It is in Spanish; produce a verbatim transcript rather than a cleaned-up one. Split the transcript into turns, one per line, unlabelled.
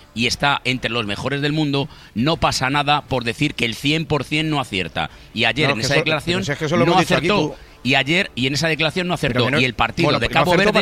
y está entre los mejores del mundo, no pasa nada por decir que el cien por cien no acierta. Y ayer
No,
en
que
esa
eso-
declaración
pero si es que eso lo
no
hemos dicho aquí,
acertó.
tú.
Y ayer y en esa declaración no acertó.
Pero que no-
y el partido
bueno,
de
pero no
Cabo
acertó
Verde